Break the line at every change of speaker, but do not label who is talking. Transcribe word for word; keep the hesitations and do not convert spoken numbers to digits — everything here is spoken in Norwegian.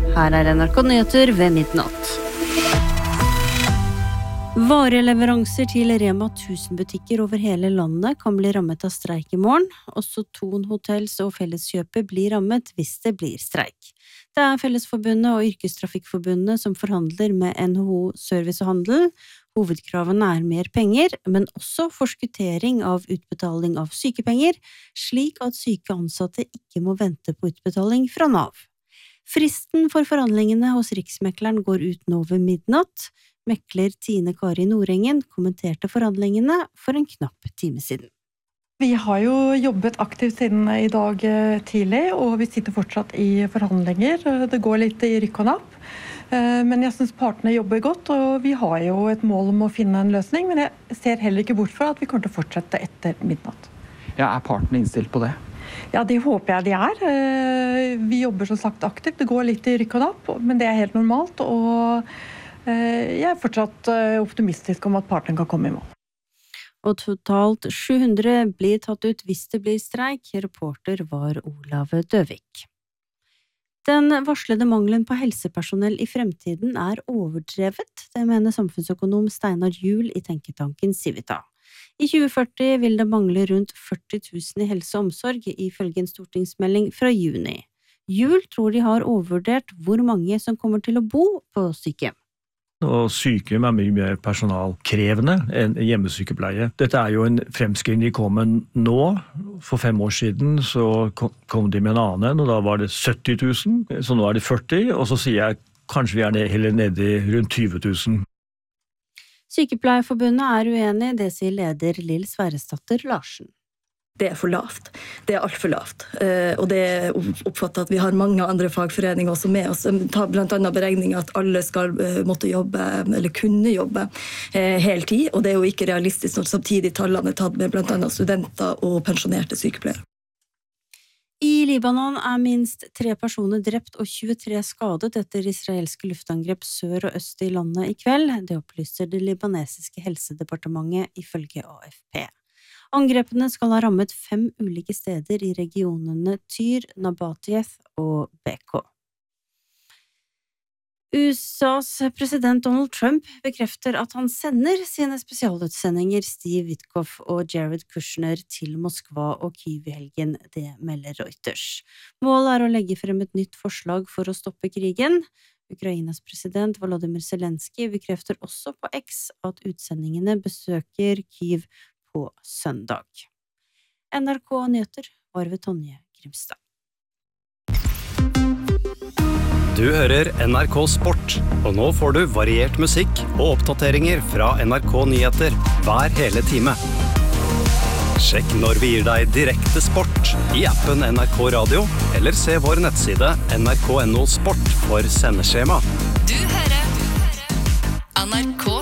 Her er N R K Nyheter ved midnatt. Vareleveranser til Rema tusen-butikker over hele landet kan bli rammet av streik i morgen. Også Thon Hotels og Felleskjøpet blir rammet hvis det blir streik. Det er Fellesforbundet og Yrkestrafikkforbundet som forhandler med N H O Service og Handel. Hovedkravene er mer penger, men også forskuttering av utbetaling av sykepenger, slik at syke ansatte ikke må vente på utbetaling fra Nav. Fristen for forhandlingene hos Riksmekleren går ut nå ved midnatt. Mekler Tine Kari Nordengen kommenterte forhandlingene for en knapp time siden.
Vi har jo jobbet aktivt siden i dag tidlig, og vi sitter fortsatt i forhandlinger. Det går litt i rykk og napp, men jeg synes partene jobber godt, og vi har jo et mål om å finne en løsning, men jeg ser heller ikke bort fra at vi kommer til å fortsette etter midnatt.
Ja, er partene innstilt på det?
Ja, det håper jeg de er. Vi jobber som sagt aktivt, det går litt i rykk og napp, men det er helt normalt, og jeg er fortsatt optimistisk om at partene kan komme i mål.
Og totalt sju hundre blir tatt ut hvis det blir streik. Reporter var Olav Døvik. Den varslede mangelen på helsepersonell i fremtiden er overdrevet, det mener samfunnsøkonom Steinar Juel i tenketanken Civita. I tjue førti vil det mangle rundt førti tusen i helse og omsorg, ifølge en stortingsmelding fra juni. Juel tror de har overvurdert hvor mange som kommer til å bo på sykehjem.
Og sykehjem er mye mer personalkrevende enn hjemmesykepleie. Dette er jo en fremskritt de kom med nå. For fem år siden så kom de med en annen, og da var det sytti tusen, så nå er det førti, og så sier jeg kanskje vi er heller nede i rundt tyve tusen.
Sykepleierforbundet er uenig, det sier leder Lill Sverresdatter Larsen.
Det er for lavt. Det er alt for lavt. Og det oppfatter at vi har mange andre fagforeninger også med oss. Ta blant annet beregning at alle skal måtte jobbe, eller kunne jobbe hele tid, og det er jo ikke realistisk når samtidig tallene er tatt med blant annet studenter og pensjonerte sykepleiere.
I Libanon er minst tre personer drept og tjuetre skadet etter israelske luftangrep sør og øst i landet i kveld. Det opplyser det libanesiske helsedepartementet ifølge A F P. Angrepene skal ha rammet fem ulike steder i regionene Tyr, Nabatiyeth og B K. U S A's president Donald Trump bekrefter at han sender sine spesialutsendinger Steve Witkoff og Jared Kushner til Moskva og Kyiv i helgen, det melder Reuters. Målet er å legge frem et nytt forslag for å stoppe krigen. Ukrainas president Volodymyr Zelensky bekrefter også på X at utsendingene besøker Kyiv på søndag. N R K Nyheter var ved Tonje Grimstad.
Du hører N R K Sport, og nå får du variert musikk og oppdateringer fra N R K Nyheter hver hele time. Sjekk når vi gir deg direkte sport i appen N R K Radio, eller se vår nettside N R K punktum no sport for sendeskjema.
Du hører N R K